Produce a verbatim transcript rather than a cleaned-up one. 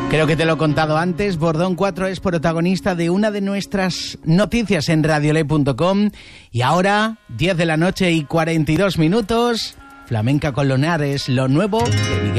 Creo que te lo he contado antes, Bordón cuatro es protagonista de una de nuestras noticias en radioley punto com y ahora, diez de la noche y cuarenta y dos minutos, Flamenca con Lonares, lo nuevo de Miguel.